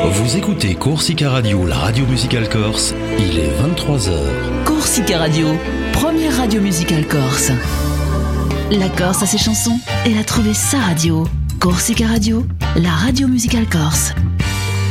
Vous écoutez Corsica Radio, la radio musicale corse, il est 23h. Corsica Radio, première radio musicale corse. La Corse a ses chansons, elle a trouvé sa radio. Corsica Radio, la radio musicale corse.